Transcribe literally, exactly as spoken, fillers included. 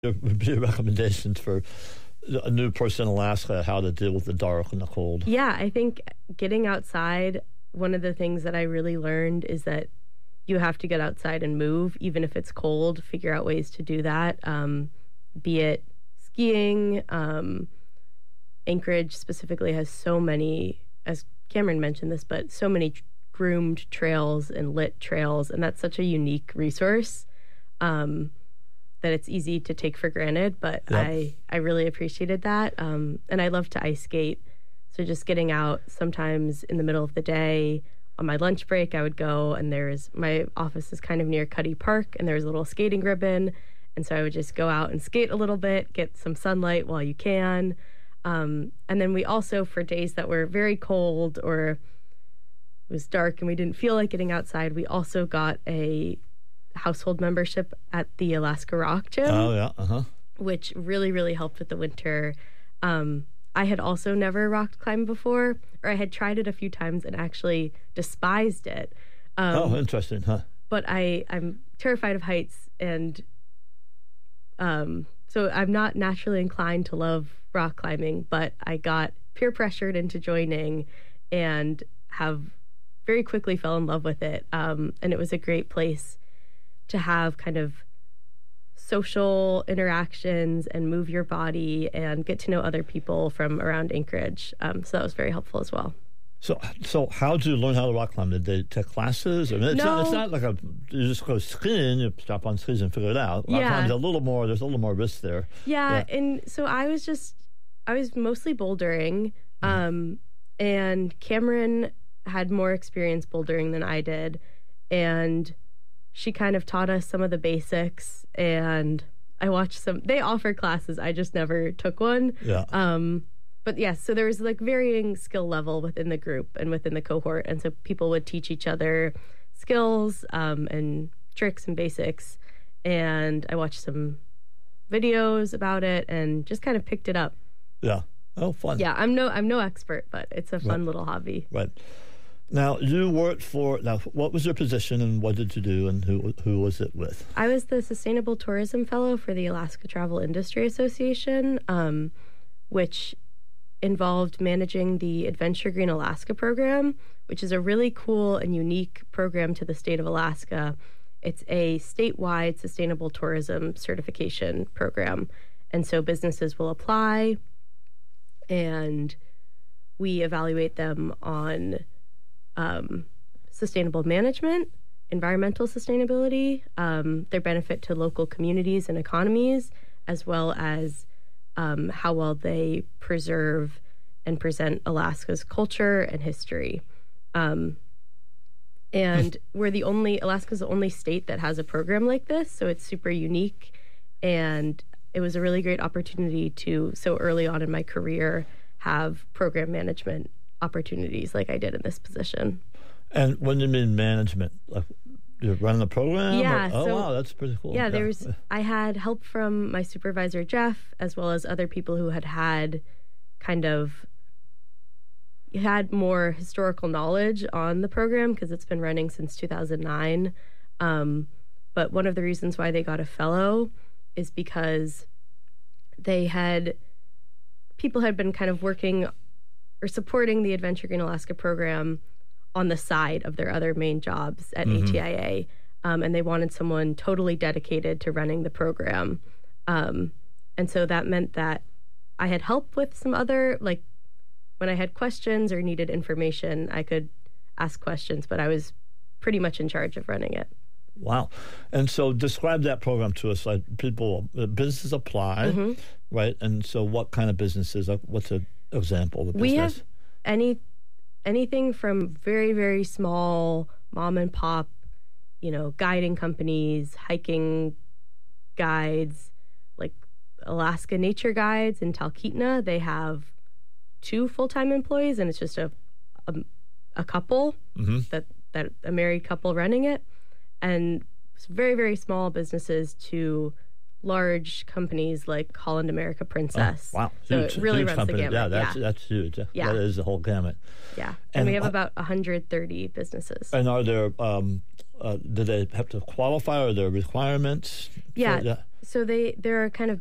would be recommendations for a new person in Alaska, how to deal with the dark and the cold? Yeah, I think getting outside, one of the things that I really learned is that you have to get outside and move, even if it's cold, figure out ways to do that, um, be it skiing. Um, Anchorage specifically has so many, as Cameron mentioned this, but so many tr- groomed trails and lit trails, and that's such a unique resource. Um, that it's easy to take for granted, but yep. I, I really appreciated that. Um, and I love to ice skate. So just getting out sometimes in the middle of the day, on my lunch break, I would go, and there's, my office is kind of near Cuddy Park, and there's a little skating ribbon. And so I would just go out and skate a little bit, get some sunlight while you can. Um, and then we also, for days that were very cold or it was dark and we didn't feel like getting outside, we also got a household membership at the Alaska Rock Gym. Oh, yeah. Uh-huh. Which really, really helped with the winter. Um, I had also never rock climbed before, or I had tried it a few times and actually despised it. Um, oh, interesting, huh? But I, I'm terrified of heights, and um, so I'm not naturally inclined to love rock climbing, but I got peer pressured into joining and have very quickly fell in love with it. Um, and it was a great place to have kind of social interactions and move your body and get to know other people from around Anchorage. Um, so that was very helpful as well. So, so how did you learn how to rock climb? Did they take classes? I mean, it's, no. not, it's not like a, you just go skiing, you strap on skis and figure it out. Rock yeah. climbing's a little more, there's a little more risk there. Yeah, yeah. And so I was just, I was mostly bouldering, mm. um, and Cameron had more experience bouldering than I did, and she kind of taught us some of the basics, and I watched some, they offer classes, I just never took one. Yeah. Um, but yes, yeah, so there was like varying skill level within the group and within the cohort, and so people would teach each other skills um, and tricks and basics, and I watched some videos about it and just kind of picked it up. Yeah. Oh, fun. Yeah, I'm no I'm no expert, but it's a fun right. little hobby. Right. Now, you worked for, now, what was your position and what did you do and who who was it with? I was the Sustainable Tourism Fellow for the Alaska Travel Industry Association, um, which involved managing the Adventure Green Alaska program, which is a really cool and unique program to the state of Alaska. It's a statewide sustainable tourism certification program. And so businesses will apply, and we evaluate them on um, sustainable management, environmental sustainability, um, their benefit to local communities and economies, as well as um, how well they preserve and present Alaska's culture and history. Um, and we're the only, Alaska's the only state that has a program like this, so it's super unique. And it was a really great opportunity to, so early on in my career, have program management opportunities like I did in this position. And when you mean management, like you're running the program? Yeah. Or, oh, so, wow, that's pretty cool. Yeah, yeah, there's, I had help from my supervisor, Jeff, as well as other people who had had kind of, had more historical knowledge on the program because it's been running since two thousand nine. Um, but one of the reasons why they got a fellow is because they had, people had been kind of working or supporting the Adventure Green Alaska program on the side of their other main jobs at mm-hmm. A T I A. Um, and they wanted someone totally dedicated to running the program. Um, and so that meant that I had help with some other, like, when I had questions or needed information, I could ask questions, but I was pretty much in charge of running it. Wow. And so describe that program to us. Like people, uh, businesses apply, mm-hmm. right? And so what kind of businesses, like what's an example of a business? We have any, anything from very, very small mom and pop, you know, guiding companies, hiking guides, like Alaska Nature Guides in Talkeetna. They have two full-time employees, and it's just a a, a couple mm-hmm. that that a married couple running it, and it's very very small businesses to large companies like Holland America Princess. Oh, wow, so huge, it really huge runs company. the gamut. Yeah, that's yeah. that's huge. Yeah, that is the whole gamut. Yeah, and, and we have uh, about one hundred thirty businesses. And are there um, uh, do they have to qualify? Or are there requirements? Yeah. For that? So they there are kind of